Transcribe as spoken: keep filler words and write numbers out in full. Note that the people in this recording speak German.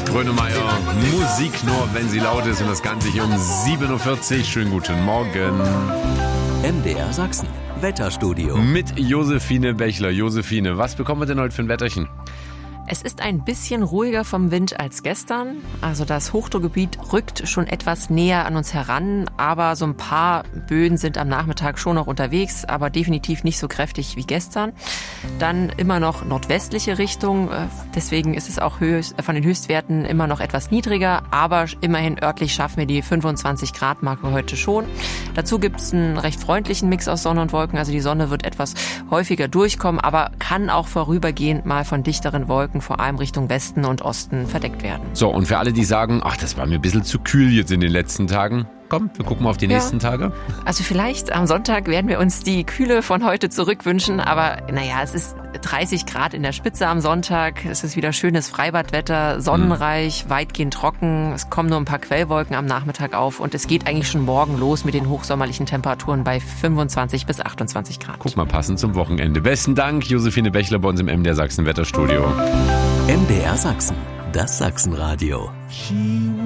Grönemeyer, Musik nur, wenn sie laut ist und das Ganze hier um sieben Uhr vierzig. Schönen guten Morgen. M D R Sachsen, Wetterstudio. Mit Josephine Bechler. Josephine, was bekommen wir denn heute für ein Wetterchen? Es ist ein bisschen ruhiger vom Wind als gestern. Also das Hochdruckgebiet rückt schon etwas näher an uns heran, aber so ein paar Böen sind am Nachmittag schon noch unterwegs, aber definitiv nicht so kräftig wie gestern. Dann immer noch nordwestliche Richtung, deswegen ist es auch höchst, von den Höchstwerten immer noch etwas niedriger, aber immerhin örtlich schaffen wir die fünfundzwanzig Grad Marke heute schon. Dazu gibt es einen recht freundlichen Mix aus Sonne und Wolken, also die Sonne wird etwas häufiger durchkommen, aber kann auch vorübergehend mal von dichteren Wolken vor allem Richtung Westen und Osten verdeckt werden. So, und für alle, die sagen, ach, das war mir ein bisschen zu kühl jetzt in den letzten Tagen, komm, wir gucken mal auf die Ja. nächsten Tage. Also vielleicht am Sonntag werden wir uns die Kühle von heute zurückwünschen, aber naja, es ist dreißig Grad in der Spitze am Sonntag, es ist wieder schönes Freibadwetter, sonnenreich, weitgehend trocken, es kommen nur ein paar Quellwolken am Nachmittag auf und es geht eigentlich schon morgen los mit den hochsommerlichen Temperaturen bei fünfundzwanzig bis achtundzwanzig Grad. Guck mal, passend zum Wochenende. Besten Dank, Josephine Bechler bei uns im M D R Sachsen Wetterstudio. M D R Sachsen, das Sachsenradio.